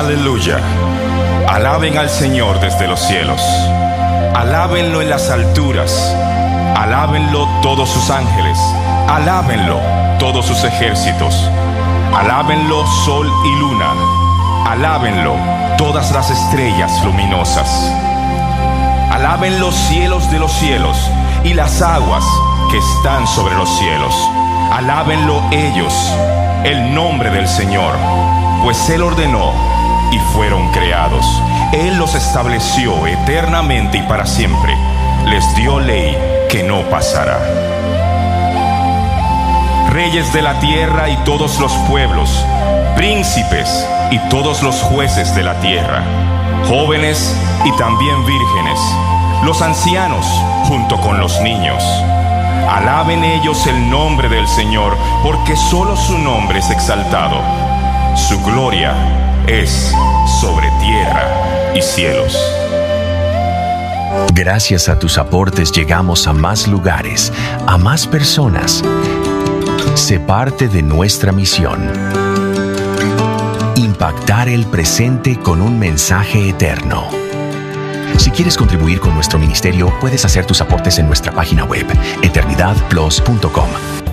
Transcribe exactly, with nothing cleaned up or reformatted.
Aleluya. Alaben al Señor desde los cielos. Alábenlo en las alturas. Alábenlo todos sus ángeles. Alábenlo todos sus ejércitos. Alábenlo sol y luna. Alábenlo todas las estrellas luminosas. Alaben los cielos de los cielos y las aguas que están sobre los cielos. Alábenlo ellos, el nombre del Señor, pues Él ordenó y fueron creados. Él los estableció eternamente y para siempre. Les dio ley que no pasará. Reyes de la tierra y todos los pueblos, príncipes y todos los jueces de la tierra, jóvenes y también vírgenes, los ancianos junto con los niños. Alaben ellos el nombre del Señor, porque solo su nombre es exaltado. Su gloria es sobre tierra y cielos. Gracias a tus aportes llegamos a más lugares, a más personas. Sé parte de nuestra misión: impactar el presente con un mensaje eterno. Si quieres contribuir con nuestro ministerio, puedes hacer tus aportes en nuestra página web, eternidad plus punto com.